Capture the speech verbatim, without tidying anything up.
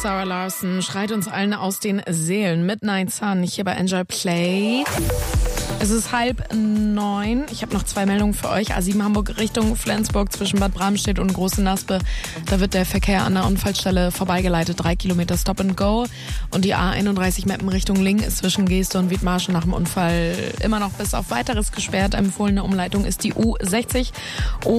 Sarah Larson schreit uns allen aus den Seelen. Midnight Sun hier bei Enjoy Play. Es ist halb neun. Ich habe noch zwei Meldungen für euch. A sieben Hamburg Richtung Flensburg zwischen Bad Bramstedt und Große Naspe. Da wird der Verkehr an der Unfallstelle vorbeigeleitet. Drei Kilometer Stop and Go. Und die A einunddreißig Meppen Richtung Lingen ist zwischen Geeste und Wiedmarschen nach dem Unfall immer noch bis auf Weiteres gesperrt. Empfohlene Umleitung ist die U sechzig.